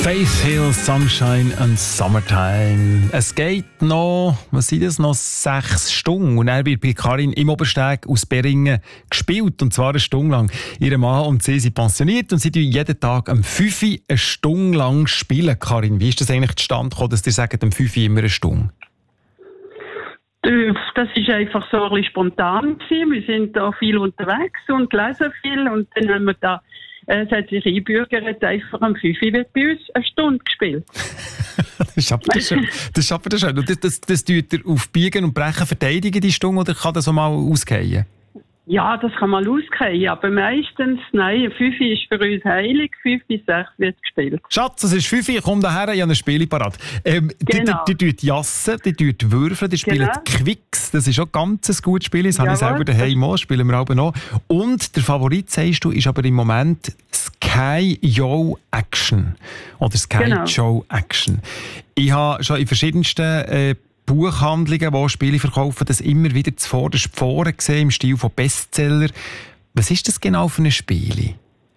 Faith Hill, Sunshine and Summertime. Es geht noch, was sind das, noch 6 Stunden. Und dann wird bei Karin im Obersteg aus Beringen gespielt. Und zwar eine Stunde lang. Ihr Mann und sie sind pensioniert und sie spielen jeden Tag um 5 Uhr eine Stunde lang spielen. Karin, wie ist das eigentlich zustande gekommen, dass ihr sagt, um 5 Uhr immer eine Stunde? Das war einfach so ein bisschen spontan gewesen. Wir sind da viel unterwegs und lesen viel. Und dann haben wir da, es hat sich eingebürgert, einfach am 5 Uhr wird bei uns eine Stunde gespielt. Das ist aber schön. Und das tut ihr auf Biegen und Brechen verteidigen, die Stunde, oder kann das auch mal ausgehen? Ja, das kann mal ausgehen, aber meistens, nein, 5 Uhr ist für uns heilig, 5 bis 6 wird gespielt. Schatz, es ist 5 Uhr, komm daher, ich habe ein Spiel parat. Genau. Die tut jassen, die tut würfeln, die spielen Quicks, das ist auch ganz ein gutes Spiel, das habe ich selber daheim auch, spielen wir auch noch. Und der Favorit, sagst du, ist aber im Moment Sky Yo Action. Oder Sky Joe Action. Ich habe schon in verschiedensten Buchhandlungen, die Spiele verkaufen, das immer wieder zuvorderst vorne gesehen, im Stil von Bestseller. Was ist das genau für ein Spiel?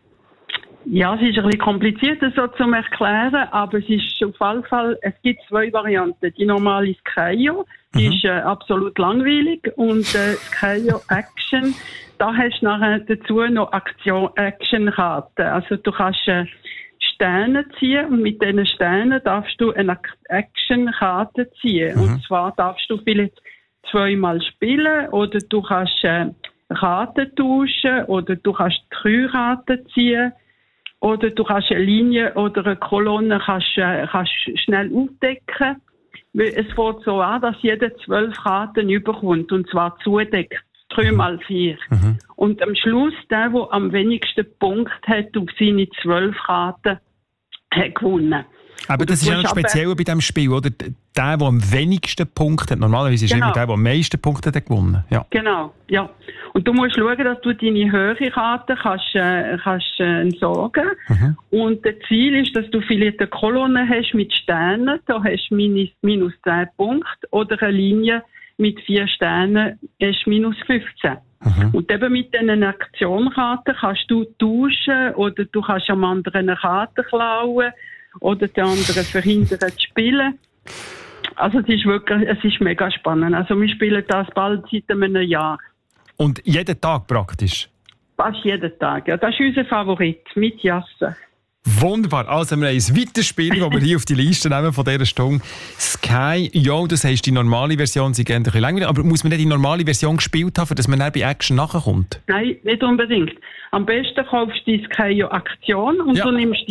Ja, es ist ein bisschen kompliziert, das so zu erklären, aber es ist auf jeden Fall, es gibt 2 Varianten. Die normale Skyo, die ist absolut langweilig, und Skyo Action, da hast du nachher dazu noch Action-Karten. Also du kannst Sterne ziehen, und mit diesen Sternen darfst du eine Action-Karte ziehen. Und zwar darfst du vielleicht 2-mal spielen, oder du kannst Karten tauschen, oder du kannst 3 Karten ziehen, oder du kannst eine Linie oder eine Kolonne kannst schnell aufdecken. Es fängt so an, dass jeder 12 Karten überkommt, und zwar zudeckt. 3x4. Und am Schluss, der am wenigsten Punkt hat auf seine 12 Karten, hat gewonnen. Aber das ist ja noch speziell bei diesem Spiel, oder? Der am wenigsten Punkte hat, normalerweise ist immer der am meisten Punkte hat gewonnen. Ja. Genau, ja. Und du musst schauen, dass du deine höhere Karte kannst entsorgen. Und das Ziel ist, dass du vielleicht eine Kolonne hast mit Sternen, da hast du minus 10 Punkte, oder eine Linie mit 4 Sternen ist minus 15. Und eben mit diesen Aktionkarten kannst du tauschen, oder du kannst am anderen eine Karte klauen, oder den anderen verhindern zu spielen. Also es ist mega spannend. Also wir spielen das bald seit einem Jahr. Und jeden Tag praktisch? Fast jeden Tag, ja. Das ist unser Favorit, mit Jassen. Wunderbar. Also wir haben ein weiteres Spiel, das wir hier auf die Liste nehmen von dieser Stunde. Sky Yo, das heisst, die normale Version, sie geht ein bisschen länger. Aber muss man nicht die normale Version gespielt haben, dass man dann bei Action nachkommt? Nein, nicht unbedingt. Am besten kaufst du die Sky Yo Aktion und du nimmst